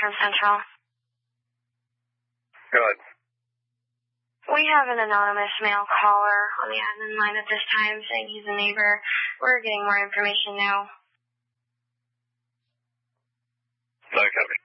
from Central. Go ahead. We have an anonymous male caller on the admin line at this time saying he's a neighbor. We're getting more information now. Sorry, copy.